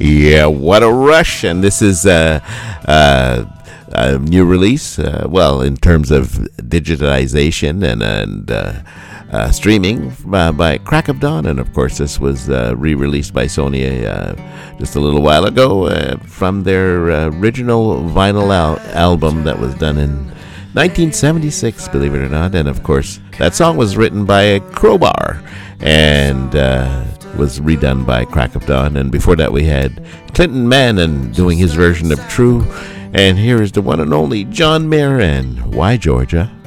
Yeah, what a rush! And this is a new release. Well, in terms of digitization and streaming by Crack of Dawn, and of course, this was re-released by Sony just a little while ago from their original vinyl album that was done in 1976, believe it or not. And of course, that song was written by Crowbar and was redone by Crack of Dawn. And before that, we had Clinton Mann doing his version of True. And here is the one and only John Mayer and Why Georgia.